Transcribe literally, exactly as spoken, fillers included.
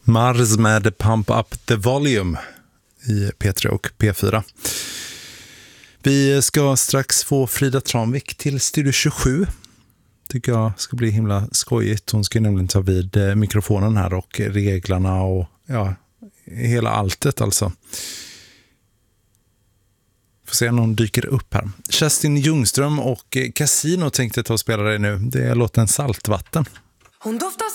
Mars med Pump Up the Volume i P tre och P fyra. Vi ska strax få Frida Tranvik till Studio tjugosju. Tycker jag ska bli himla skojigt. Hon ska nämligen ta vid mikrofonen här och reglarna och ja, hela alltet alltså. Får se om någon dyker upp här. Kerstin Ljungström och Casino tänkte ta och spela det nu. Det är låten Saltvatten. Hon doftar